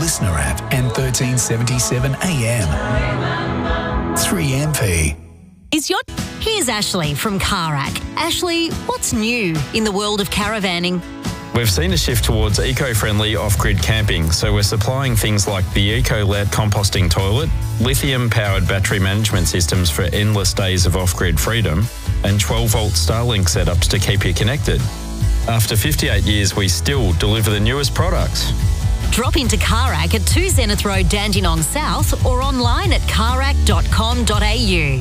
Listener app and 1377 AM. 3MP. Here's Ashley from Carac. Ashley, what's new in the world of caravanning? We've seen a shift towards eco-friendly off-grid camping, so we're supplying things like the Ecolab composting toilet, lithium-powered battery management systems for endless days of off-grid freedom, and 12-volt Starlink setups to keep you connected. After 58 years, we still deliver the newest products. Drop into Carac at 2 Zenith Road, Dandenong South, or online at carac.com.au.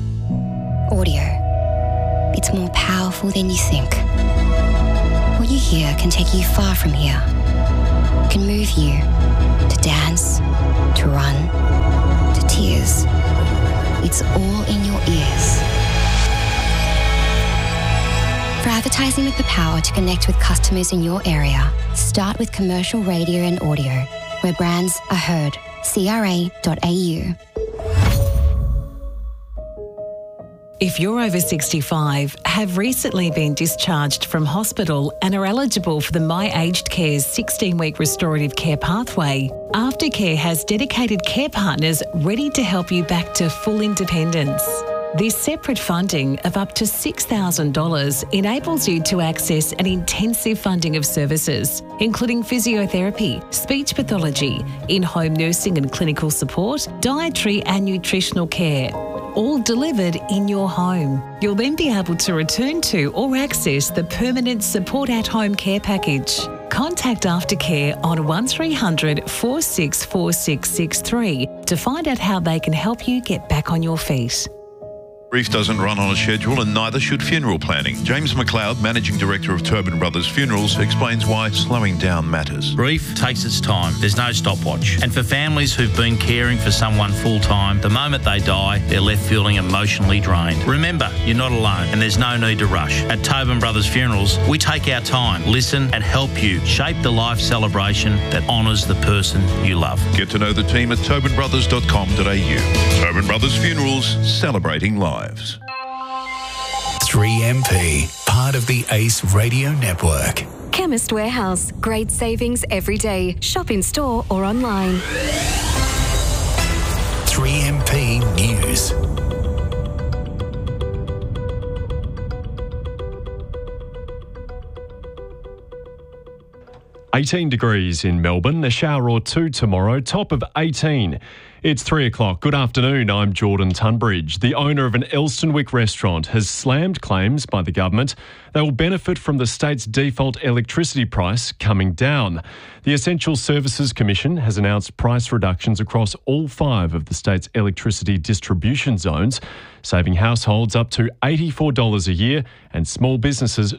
Audio. It's more powerful than you think. What you hear can take you far from here. It can move you to dance, to run, to tears. It's all in your ears. For advertising with the power to connect with customers in your area, start with commercial radio and audio, where brands are heard. CRA.au. If you're over 65, have recently been discharged from hospital and are eligible for the My Aged Care's 16-week restorative care pathway, Aftercare has dedicated care partners ready to help you back to full independence. This separate funding of up to $6,000 enables you to access an intensive funding of services, including physiotherapy, speech pathology, in-home nursing and clinical support, dietary and nutritional care, all delivered in your home. You'll then be able to return to or access the permanent support at home care package. Contact Aftercare on 1300 464663 to find out how they can help you get back on your feet. Grief doesn't run on a schedule, and neither should funeral planning. James McLeod, Managing Director of Tobin Brothers Funerals, explains why slowing down matters. Grief takes its time. There's no stopwatch. And for families who've been caring for someone full-time, the moment they die, they're left feeling emotionally drained. Remember, you're not alone, and there's no need to rush. At Tobin Brothers Funerals, we take our time, listen, and help you shape the life celebration that honours the person you love. Get to know the team at tobinbrothers.com.au. Tobin Brothers Funerals, celebrating lives. 3MP, part of the ACE Radio Network. Chemist Warehouse. Great savings every day. Shop in store or online. 3MP News. $18 degrees in Melbourne, a shower or two tomorrow, top of 18. It's 3 o'clock. Good afternoon, I'm Jordan Tunbridge. The owner of an Elstonwick restaurant has slammed claims by the government they will benefit from the state's default electricity price coming down. The Essential Services Commission has announced price reductions across all 5 of the state's electricity distribution zones, saving households up to $84 a year and small businesses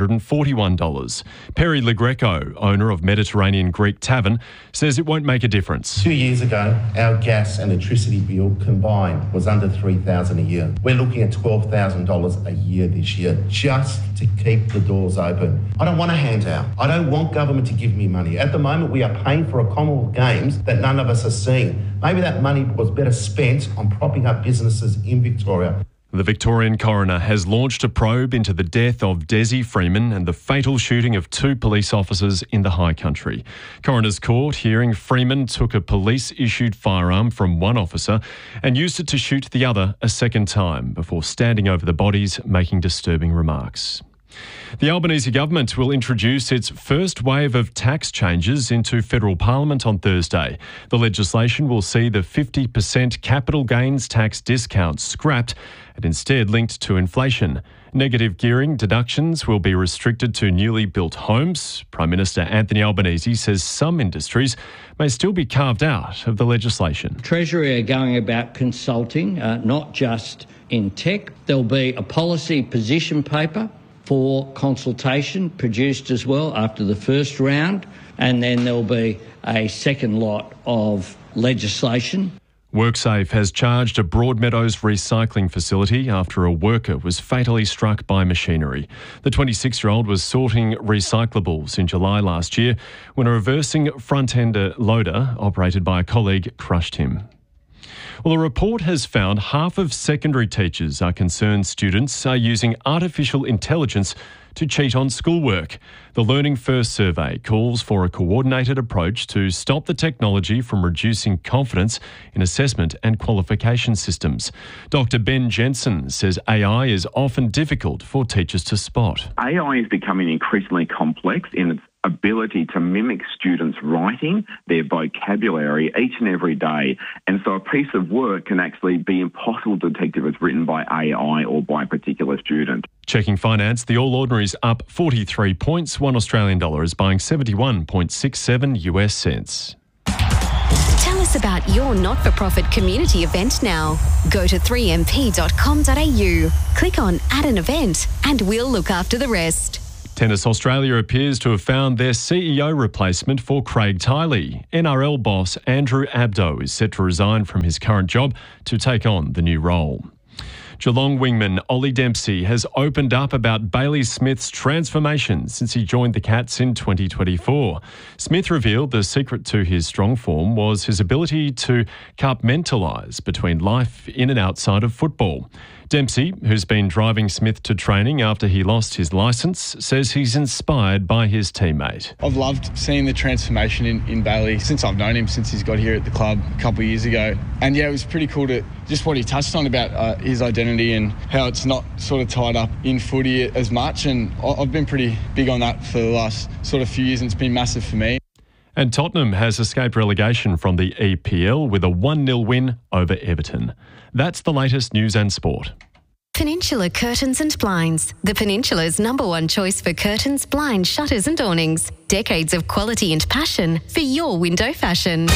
$241. Perry LeGreco, owner of Mediterranean Greek Tavern, says it won't make a difference. 2 years ago, our gas and electricity bill combined was under $3,000 a year. We're looking at $12,000 a year this year, just to keep the doors open. I don't want a handout. I don't want government to give me money. At the moment, we are paying for a Commonwealth Games that none of us are seeing. Maybe that money was better spent on propping up businesses in Victoria. The Victorian coroner has launched a probe into the death of Desi Freeman and the fatal shooting of 2 police officers in the High Country. Coroner's Court hearing Freeman took a police-issued firearm from one officer and used it to shoot the other a second time before standing over the bodies, making disturbing remarks. The Albanese government will introduce its first wave of tax changes into federal parliament on Thursday. The legislation will see the 50% capital gains tax discount scrapped and instead linked to inflation. Negative gearing deductions will be restricted to newly built homes. Prime Minister Anthony Albanese says some industries may still be carved out of the legislation. Treasury are going about consulting, not just in tech. There'll be a policy position paper for consultation produced as well after the first round, and then there'll be a second lot of legislation. WorkSafe has charged a Broadmeadows recycling facility after a worker was fatally struck by machinery. The 26-year-old was sorting recyclables in July last year when a reversing front-ender loader operated by a colleague crushed him. Well, a report has found half of secondary teachers are concerned students are using artificial intelligence to cheat on schoolwork. The Learning First survey calls for a coordinated approach to stop the technology from reducing confidence in assessment and qualification systems. Dr. Ben Jensen says AI is often difficult for teachers to spot. AI is becoming increasingly complex in its ability to mimic students' writing, their vocabulary each and every day. And so a piece of work can actually be impossible to detect if it's written by AI or by a particular student. Checking finance, the All Ordinary's up 43 points. $1 Australian is buying 71.67 US cents. Tell us about your not-for-profit community event now. Go to 3mp.com.au, click on Add an Event, and we'll look after the rest. Tennis Australia appears to have found their CEO replacement for Craig Tiley. NRL boss Andrew Abdo is set to resign from his current job to take on the new role. Geelong wingman Ollie Dempsey has opened up about Bailey Smith's transformation since he joined the Cats in 2024. Smith revealed the secret to his strong form was his ability to compartmentalise between life in and outside of football. Dempsey, who's been driving Smith to training after he lost his licence, says he's inspired by his teammate. I've loved seeing the transformation in Bailey since I've known him, since he's got here at the club a couple of years ago. And yeah, it was pretty cool to just what he touched on about his identity and how it's not sort of tied up in footy as much. And I've been pretty big on that for the last sort of few years, and it's been massive for me. And Tottenham has escaped relegation from the EPL with a 1-0 win over Everton. That's the latest news and sport. Peninsula Curtains and Blinds, the Peninsula's #1 choice for curtains, blinds, shutters and awnings. Decades of quality and passion for your window fashion.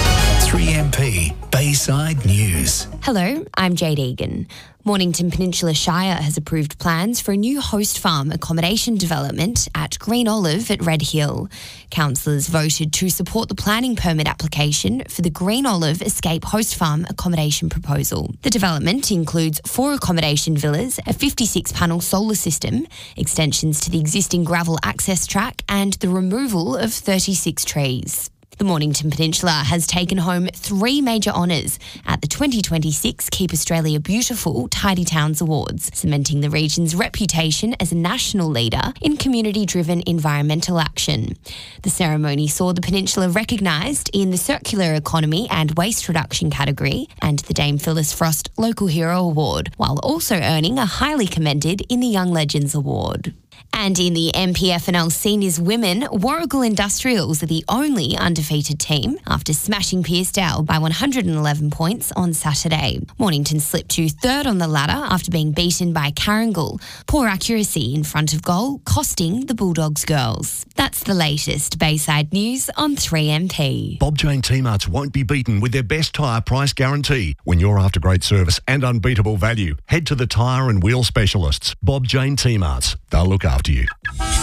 3MP Bayside News. Hello, I'm Jade Egan. Mornington Peninsula Shire has approved plans for a new host farm accommodation development at Green Olive at Red Hill. Councillors voted to support the planning permit application for the Green Olive Escape Host Farm accommodation proposal. The development includes 4 accommodation villas, a 56-panel solar system, extensions to the existing gravel access track and the removal of 36 trees. The Mornington Peninsula has taken home 3 major honours at the 2026 Keep Australia Beautiful Tidy Towns Awards, cementing the region's reputation as a national leader in community-driven environmental action. The ceremony saw the peninsula recognised in the Circular Economy and Waste Reduction category and the Dame Phyllis Frost Local Hero Award, while also earning a highly commended in the Young Legends Award. And in the MPFNL Seniors Women, Warragul Industrials are the only undefeated team after smashing Pearcedale by 111 points on Saturday. Mornington slipped to 3rd on the ladder after being beaten by Carringal. Poor accuracy in front of goal, costing the Bulldogs girls. That's the latest Bayside news on 3MP. Bob Jane T-Marts won't be beaten with their best tyre price guarantee. When you're after great service and unbeatable value, head to the tyre and wheel specialists. Bob Jane T-Marts. They'll look after you.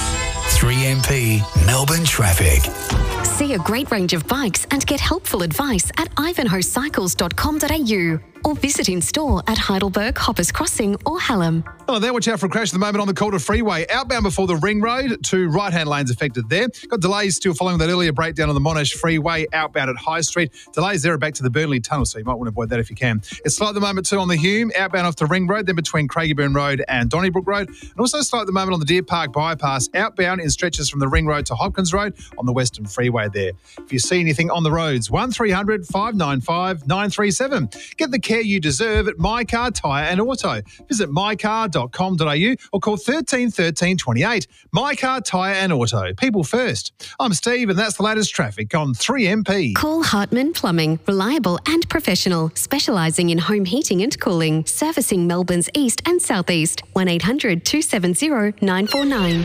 3MP Melbourne Traffic. See a great range of bikes and get helpful advice at ivanhoecycles.com.au or visit in store at Heidelberg, Hoppers Crossing or Hallam. Oh, there, watch out for a crash at the moment on the Calder Freeway. Outbound before the Ring Road, 2 right-hand lanes affected there. Got delays still following that earlier breakdown on the Monash Freeway, outbound at High Street. Delays there are back to the Burnley Tunnel, so you might want to avoid that if you can. It's slow at the moment too on the Hume, outbound off the Ring Road, then between Craigieburn Road and Donnybrook Road. And also slow at the moment on the Deer Park Bypass, outbound in stretches from the Ring Road to Hopkins Road on the Western Freeway there. If you see anything on the roads, 1300 595 937. Get the care you deserve at My Car Tyre and Auto. Visit mycar.com.au or call 13 13 28. My Car Tyre and Auto. People first. I'm Steve and that's the latest traffic on 3MP. Call Hartman Plumbing. Reliable and professional. Specialising in home heating and cooling. Servicing Melbourne's east and southeast. 1800 270 949.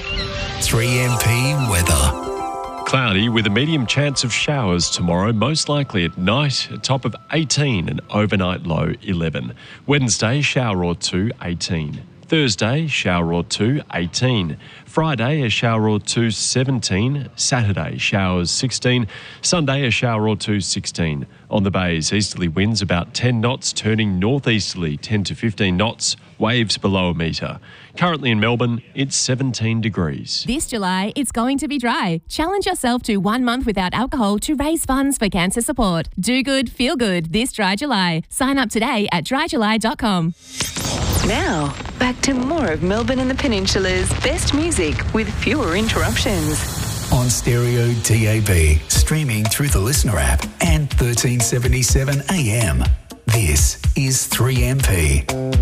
3MP Weather. Cloudy with a medium chance of showers tomorrow, most likely at night, a top of 18 and overnight low 11. Wednesday, shower or 2, 18. Thursday, shower or 2, 18. Friday, a shower or 2, 17. Saturday, showers 16. Sunday, a shower or 2, 16. On the bays, easterly winds about 10 knots, turning northeasterly 10 to 15 knots, waves below a metre. Currently in Melbourne, it's 17 degrees. This July, it's going to be dry. Challenge yourself to 1 month without alcohol to raise funds for cancer support. Do good, feel good this dry July. Sign up today at dryjuly.com. Now, back to more of Melbourne and the Peninsula's best music with fewer interruptions. On stereo DAB, streaming through the Listener app and 1377 AM. This is 3MP.